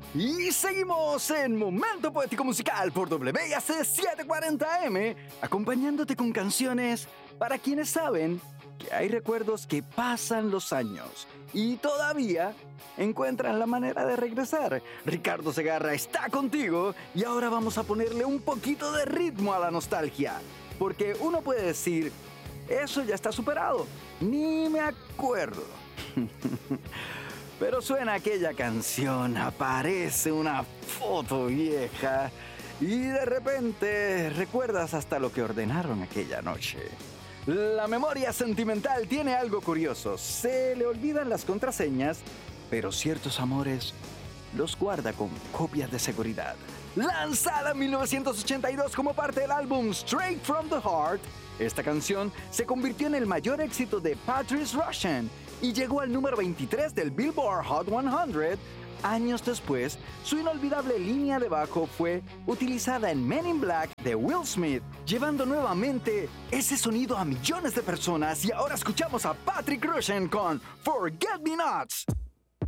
Y seguimos en Momento Poético Musical por WIAC 740M, acompañándote con canciones para quienes saben que hay recuerdos que pasan los años y todavía encuentran la manera de regresar. Ricardo Segarra está contigo y ahora vamos a ponerle un poquito de ritmo a la nostalgia, porque uno puede decir, eso ya está superado, ni me acuerdo. Pero suena aquella canción, aparece una foto vieja y de repente recuerdas hasta lo que ordenaron aquella noche. La memoria sentimental tiene algo curioso, se le olvidan las contraseñas, pero ciertos amores los guarda con copias de seguridad. Lanzada en 1982 como parte del álbum Straight from the Heart, esta canción se convirtió en el mayor éxito de Patrice Rushen y llegó al número 23 del Billboard Hot 100. Años después, su inolvidable línea de bajo fue utilizada en Men in Black de Will Smith, llevando nuevamente ese sonido a millones de personas. Y ahora escuchamos a Patrick Rushen con Forget Me Nots.